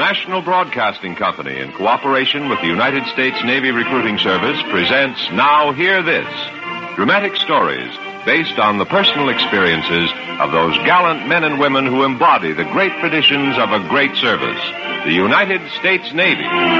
National Broadcasting Company, in cooperation with the United States Navy Recruiting Service, presents Now Hear This, dramatic stories based on the personal experiences of those gallant men and women who embody the great traditions of a great service, the United States Navy.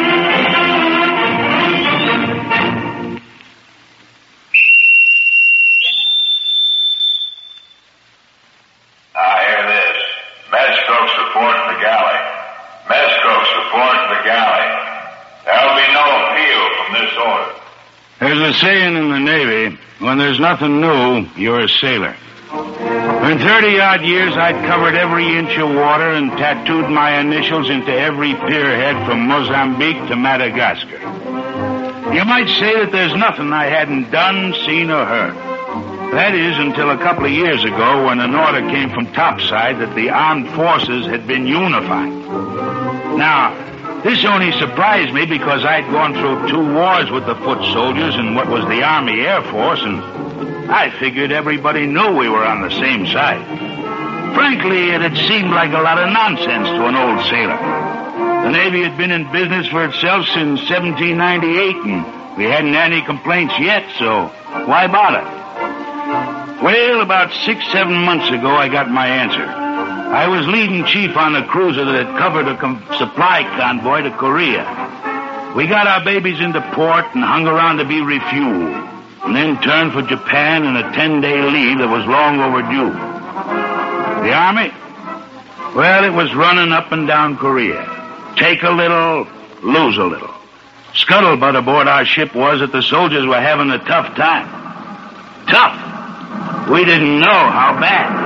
There's a saying in the Navy, when there's nothing new, you're a sailor. In 30-odd years, I'd covered every inch of water and tattooed my initials into every pierhead from Mozambique to Madagascar. You might say that there's nothing I hadn't done, seen, or heard. That is, until a couple of years ago when an order came from topside that the armed forces had been unified. Now, this only surprised me because I'd gone through 2 wars with the foot soldiers and what was the Army Air Force, and I figured everybody knew we were on the same side. Frankly, it had seemed like a lot of nonsense to an old sailor. The Navy had been in business for itself since 1798, and we hadn't had any complaints yet, so why bother? Well, about 6-7 months ago, I got my answer. I was leading chief on a cruiser that had covered a supply convoy to Korea. We got our babies into port and hung around to be refueled, and then turned for Japan in a 10-day leave that was long overdue. The Army? Well, it was running up and down Korea. Take a little, lose a little. Scuttlebutt aboard our ship was that the soldiers were having a tough time. Tough? We didn't know how bad.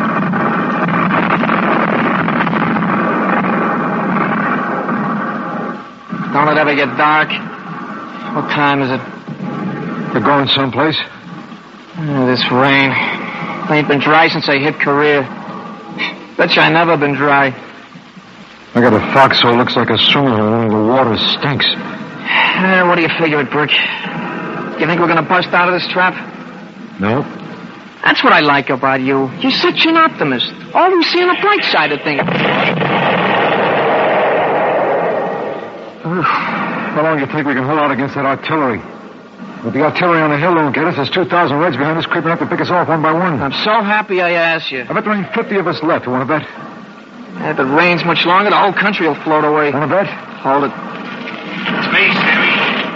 Don't it ever get dark? What time is it? You're going someplace? This rain. I ain't been dry since I hit Korea. Betcha I never been dry. I got a foxhole looks like a swimming hole and the water stinks. What do you figure it, Brick? You think we're gonna bust out of this trap? No. That's what I like about you. You're such an optimist. Always seeing the bright side of things. How long do you think we can hold out against that artillery? If the artillery on the hill don't get us, there's 2,000 Reds behind us creeping up to pick us off one by one. I'm so happy I asked you. I bet there ain't 50 of us left. You want to bet? If it rains much longer, the whole country will float away. Want to bet? Hold it. It's me, Sammy.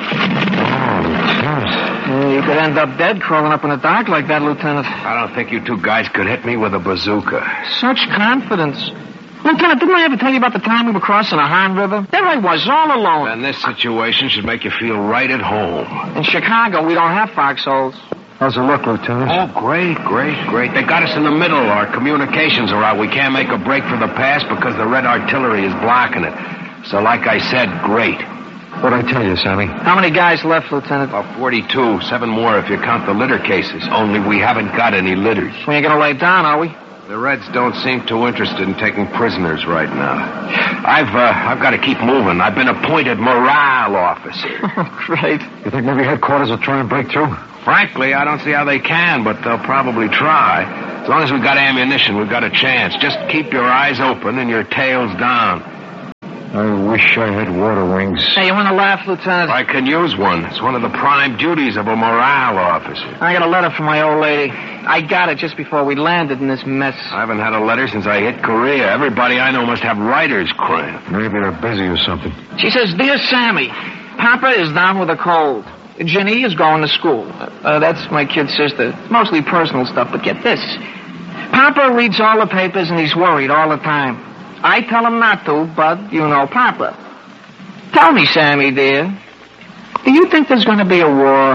You could end up dead crawling up in the dark like that, Lieutenant. I don't think you 2 guys could hit me with a bazooka. Such confidence. Lieutenant, didn't I ever tell you about the time we were crossing the Han River? There I was, all alone. And this situation should make you feel right at home. In Chicago, we don't have foxholes. How's the look, Lieutenant? Oh, great. They got us in the middle. Our communications are out. We can't make a break for the pass because the Red artillery is blocking it. So like I said, great. What'd I tell you, Sammy? How many guys left, Lieutenant? About 42. 7 more if you count the litter cases. Only we haven't got any litters. We ain't gonna lay down, are we? The Reds don't seem too interested in taking prisoners right now. I've got to keep moving. I've been appointed morale officer. Oh, great. You think maybe headquarters will try and break through? Frankly, I don't see how they can, but they'll probably try. As long as we've got ammunition, we've got a chance. Just keep your eyes open and your tails down. I wish I had water wings. Hey, you want to laugh, Lieutenant? I can use one. It's one of the prime duties of a morale officer. I got a letter from my old lady. I got it just before we landed in this mess. I haven't had a letter since I hit Korea. Everybody I know must have writer's cramp. Maybe they're busy or something. She says, Dear Sammy, Papa is down with a cold. Ginny is going to school. That's my kid's sister. It's mostly personal stuff, but get this. Papa reads all the papers and he's worried all the time. I tell him not to, but you know Papa. Tell me, Sammy, dear, do you think there's going to be a war?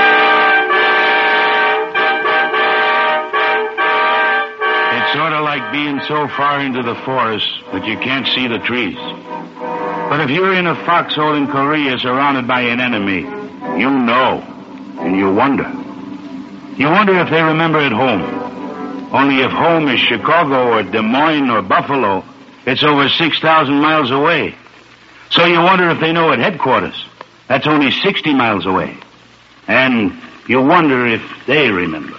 It's sort of like being so far into the forest that you can't see the trees. But if you're in a foxhole in Korea surrounded by an enemy, you know, and you wonder. You wonder if they remember at home. Only if home is Chicago or Des Moines or Buffalo, it's over 6,000 miles away. So you wonder if they know at headquarters. That's only 60 miles away. And you wonder if they remember.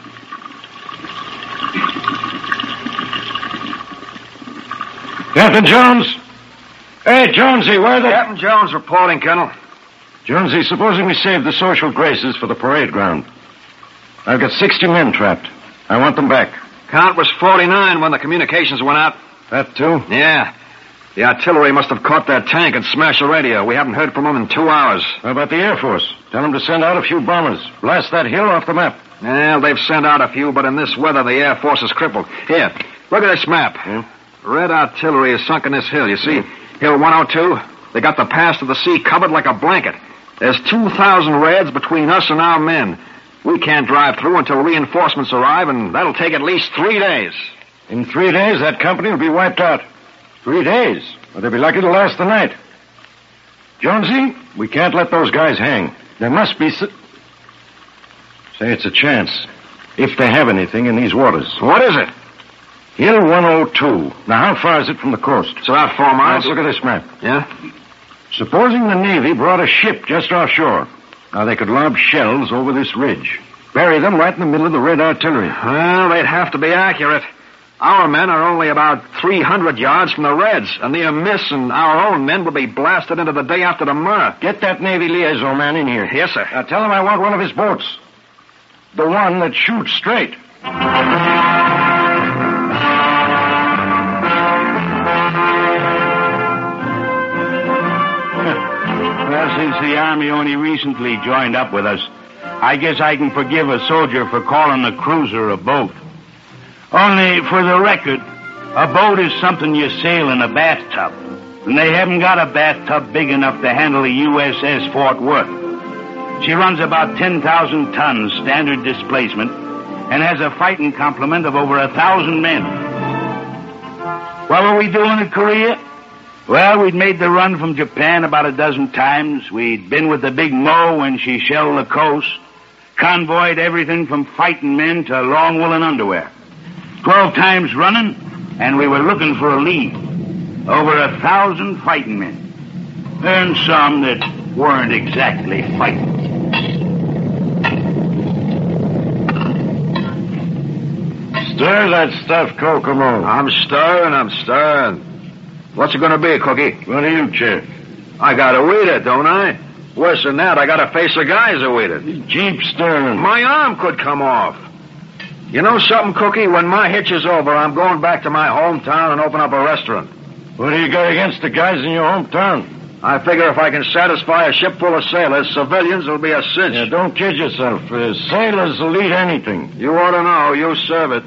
Captain Jones, Hey, Jonesy, where the... Captain Jones reporting, Colonel. Jonesy, supposing we save the social graces for the parade ground. I've got 60 men trapped. I want them back. Count was 49 when the communications went out. That too? Yeah. The artillery must have caught that tank and smashed the radio. We haven't heard from them in 2 hours. How about the Air Force? Tell them to send out a few bombers. Blast that hill off the map. Well, they've sent out a few, but in this weather, the Air Force is crippled. Here, look at this map. Yeah? Red artillery is sunk in this hill, you see? Hill 102. They got the pass to the sea covered like a blanket. There's 2,000 Reds between us and our men. We can't drive through until reinforcements arrive, and that'll take at least 3 days. In 3 days, that company will be wiped out. 3 days? Well, they'll be lucky to last the night. Jonesy, we can't let those guys hang. There must be... Say, it's a chance. If they have anything in these waters. What is it? Hill 102. Now, how far is it from the coast? It's about 4 miles. Let's look at this map. Yeah? Supposing the Navy brought a ship just offshore. Now, they could lob shells over this ridge. Bury them right in the middle of the Red artillery. Well, they'd have to be accurate. Our men are only about 300 yards from the Reds. A near miss, and our own men will be blasted into the day after tomorrow. Get that Navy liaison man in here. Yes, sir. Now, tell him I want one of his boats. The one that shoots straight. Well, since the Army only recently joined up with us, I guess I can forgive a soldier for calling a cruiser a boat. Only, for the record, a boat is something you sail in a bathtub. And they haven't got a bathtub big enough to handle the USS Fort Worth. She runs about 10,000 tons standard displacement and has a fighting complement of over 1,000 men. What were we doing in Korea? Well, we'd made the run from Japan about a dozen times. We'd been with the Big Mo when she shelled the coast. Convoyed everything from fighting men to long woolen underwear. 12 times running, and we were looking for a lead. Over 1,000 fighting men. And some that weren't exactly fighting. Stir that stuff, Kokomo. I'm stirring. What's it going to be, Cookie? What do you, Chief? I got to eat it, don't I? Worse than that, I got to face the guys who eat it. Keep stirring. My arm could come off. You know something, Cookie? When my hitch is over, I'm going back to my hometown and open up a restaurant. What do you got against the guys in your hometown? I figure if I can satisfy a ship full of sailors, civilians will be a cinch. Yeah, don't kid yourself. Sailors will eat anything. You ought to know. You serve it.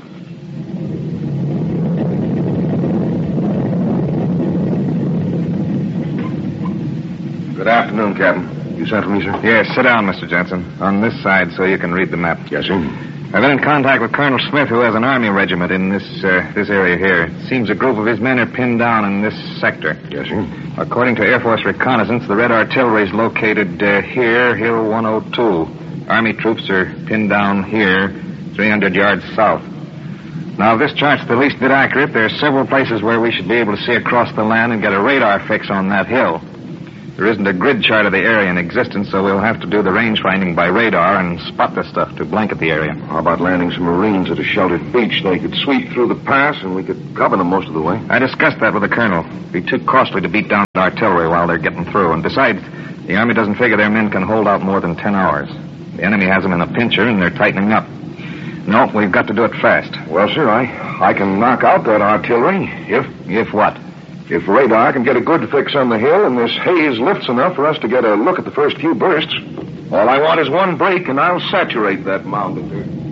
Good afternoon, Captain. You sent for me, sir? Yes, sit down, Mr. Jensen. On this side so you can read the map. Yes, sir. I've been in contact with Colonel Smith, who has an Army regiment in this area here. It seems a group of his men are pinned down in this sector. Yes, sir. According to Air Force reconnaissance, the Red artillery is located here, Hill 102. Army troops are pinned down here, 300 yards south. Now, if this chart's the least bit accurate, there are several places where we should be able to see across the land and get a radar fix on that hill. There isn't a grid chart of the area in existence, so we'll have to do the range finding by radar and spot the stuff to blanket the area. How about landing some Marines at a sheltered beach? They could sweep through the pass, and we could cover them most of the way. I discussed that with the colonel. It'd be too costly to beat down artillery while they're getting through. And besides, the Army doesn't figure their men can hold out more than 10 hours. The enemy has them in a pincher, and they're tightening up. No, we've got to do it fast. Well, sir, I can knock out that artillery. If what? If radar can get a good fix on the hill and this haze lifts enough for us to get a look at the first few bursts, all I want is one break and I'll saturate that mountain.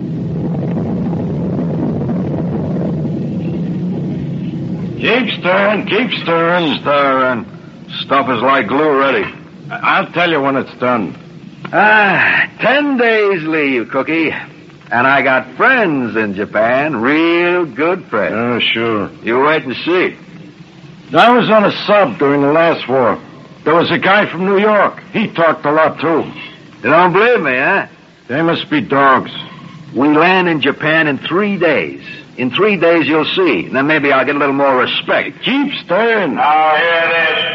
Keep stirring. Stirring. Stuff is like glue ready. I'll tell you when it's done. 10 days leave, Cookie. And I got friends in Japan, real good friends. Oh, sure. You wait and see. I was on a sub during the last war. There was a guy from New York. He talked a lot, too. You don't believe me, huh? They must be dogs. We land in Japan in 3 days. In 3 days, you'll see. Then maybe I'll get a little more respect. Keep stirring. Now hear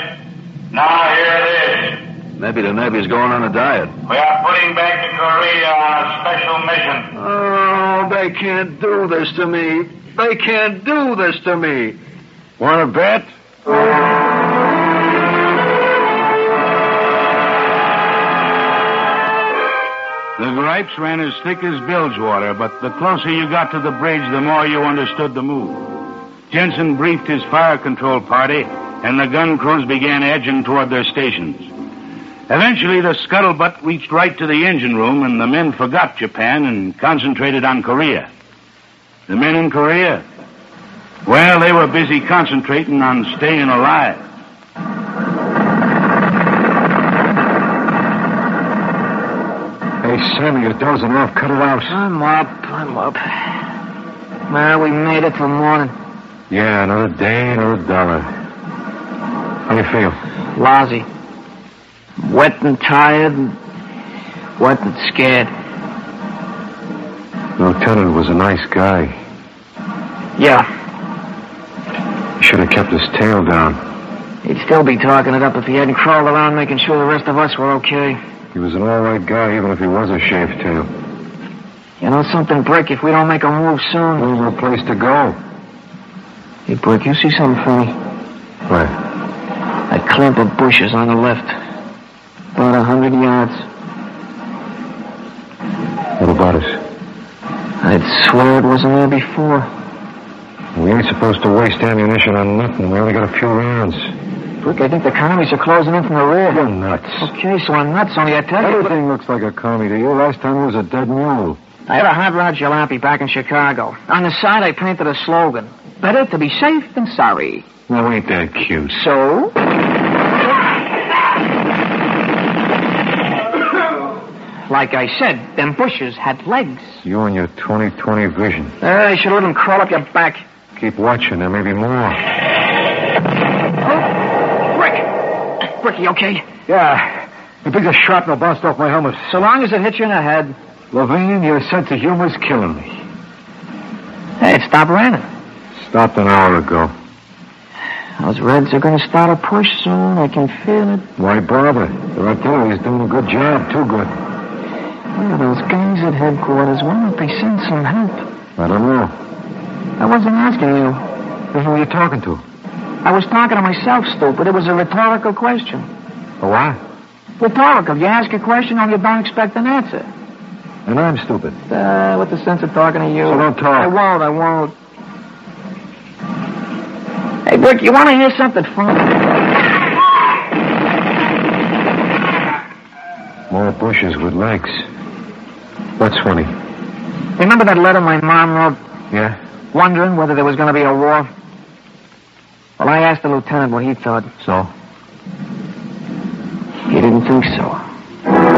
this. Maybe the Navy's going on a diet. We are putting back to Korea on a special mission. Oh, they can't do this to me. They can't do this to me. Want to bet? pipes ran as thick as bilge water, but the closer you got to the bridge, the more you understood the move. Jensen briefed his fire control party, and the gun crews began edging toward their stations. Eventually, the scuttlebutt reached right to the engine room, and the men forgot Japan and concentrated on Korea. The men in Korea? Well, they were busy concentrating on staying alive. Hey, Sammy, you're dozing off. Cut it out. I'm up. Well, we made it till morning. Yeah, another day, another dollar. How you feel? Lousy. Wet and tired, and wet and scared. The lieutenant was a nice guy. Yeah. He should have kept his tail down. He'd still be talking it up if he hadn't crawled around making sure the rest of us were okay. He was an all right guy, even if he was a shaved tail. You know something, Brick? If we don't make a move soon... There's no place to go. Hey, Brick, you see something funny? What? That clump of bushes on the left. About 100 yards. What about us? I'd swear it wasn't there before. We ain't supposed to waste ammunition on nothing. We only got a few rounds. Brick, I think the commies are closing in from the rear. You're nuts. Okay, so I'm nuts, only I tell you... Everything looks like a commie to you. Last time it was a dead mule. I had a hot rod jalopy back in Chicago. On the side, I painted a slogan. Better to be safe than sorry. Now, ain't that cute? So? Like I said, them bushes had legs. You and your 20/20 vision. I should let them crawl up your back. Keep watching. There may be more. Oh, Brick, you okay? Yeah. A piece of shrapnel bounced off my helmet. So long as it hits you in the head. Levine, your sense of humor's killing me. Hey, it stopped raining. Stopped an hour ago. Those Reds are going to start a push soon. I can feel it. Why bother? The artillery's doing a good job. Too good. Where are those guys at headquarters? Why don't they send some help? I don't know. I wasn't asking you. Who were you talking to? I was talking to myself, stupid. It was a rhetorical question. A what? Rhetorical. You ask a question and you don't expect an answer. And I'm stupid. What's the sense of talking to you? So don't talk. I won't. Hey, Brick, you want to hear something funny? More bushes with legs. What's funny? Remember that letter my mom wrote? Yeah? Wondering whether there was going to be a war? Well, I asked the lieutenant what he thought. So? He didn't think so.